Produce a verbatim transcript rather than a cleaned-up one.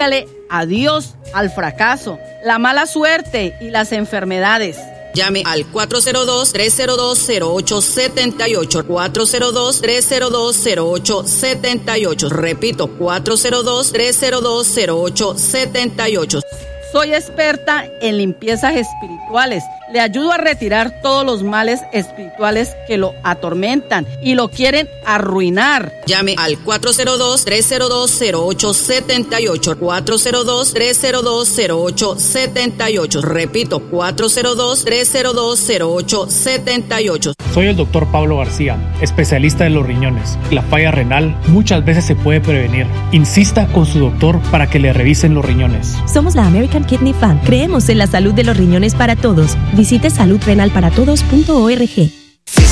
dígale adiós al fracaso, la mala suerte y las enfermedades. Llame al cuatro cero dos, tres cero dos, cero ocho siete ocho, cuatro cero dos, tres cero dos, cero ocho siete ocho. Repito, cuatro cero dos, tres cero dos, cero ocho siete ocho. Soy experta en limpiezas espirituales. Le ayudo a retirar todos los males espirituales que lo atormentan y lo quieren arruinar. Llame al cuatro cero dos, tres cero dos, cero ocho siete ocho, cuatro cero dos, tres cero dos, cero ocho siete ocho. Repito, cuatro cero dos, tres cero dos, cero ocho siete ocho. Soy el doctor Pablo García, especialista en los riñones. La falla renal muchas veces se puede prevenir. Insista con su doctor para que le revisen los riñones. Somos la American Kidney Fund. Creemos en la salud de los riñones para todos. Visite salud renal para todos punto org.